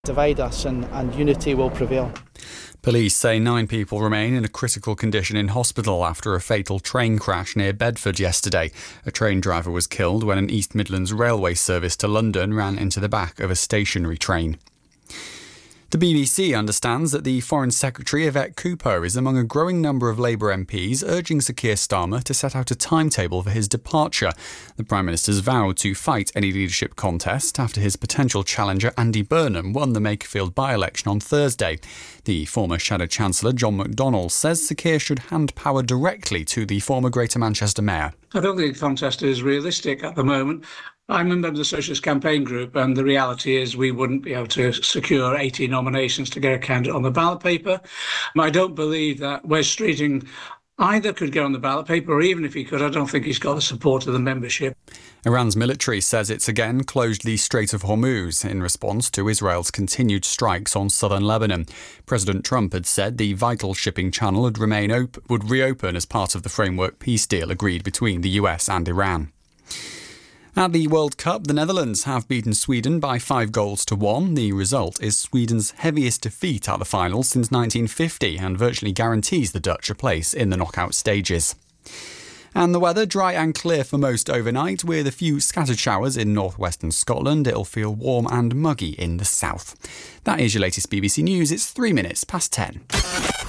divide us and unity will prevail. Police say 9 people remain in a critical condition in hospital after a fatal train crash near Bedford yesterday. A train driver was killed when an East Midlands railway service to London ran into the back of a stationary train. The BBC understands that the Foreign Secretary Yvette Cooper is among a growing number of Labour MPs urging Sir Keir Starmer to set out a timetable for his departure. The Prime Minister's vowed to fight any leadership contest after his potential challenger Andy Burnham won the Makerfield by-election on Thursday. The former Shadow Chancellor John McDonnell says Sir Keir should hand power directly to the former Greater Manchester Mayor. I don't think the contest is realistic at the moment. I'm a member of the Socialist Campaign Group, and the reality is we wouldn't be able to secure 80 nominations to get a candidate on the ballot paper. I don't believe that Wes Streeting either could get on the ballot paper, or even if he could, I don't think he's got the support of the membership. Iran's military says it's again closed the Strait of Hormuz in response to Israel's continued strikes on southern Lebanon. President Trump had said the vital shipping channel would reopen as part of the framework peace deal agreed between the US and Iran. At the World Cup, the Netherlands have beaten Sweden by 5-1. The result is Sweden's heaviest defeat at the final since 1950 and virtually guarantees the Dutch a place in the knockout stages. And the weather, dry and clear for most overnight, with a few scattered showers in northwestern Scotland. It'll feel warm and muggy in the south. That is your latest BBC News. It's 3 minutes past 10.